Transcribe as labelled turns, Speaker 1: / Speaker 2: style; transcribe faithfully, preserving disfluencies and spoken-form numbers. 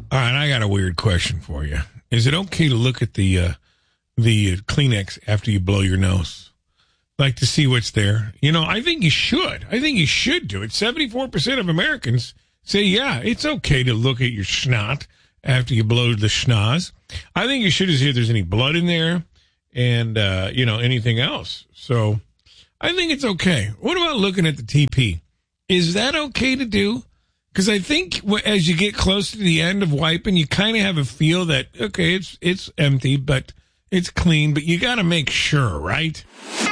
Speaker 1: All right, I got a weird question for you. Is it okay to look at the uh, the Kleenex after you blow your nose? Like to see what's there? You know, I think you should. I think you should do it. seventy-four percent of Americans say, yeah, it's okay to look at your snot after you blow the schnoz. I think you should see if there's any blood in there and, uh, you know, anything else. So I think it's okay. What about looking at the T P? Is that okay to do? Because I think as you get close to the end of wiping, you kind of have a feel that, okay, it's it's empty, but it's clean. But you got to make sure, right?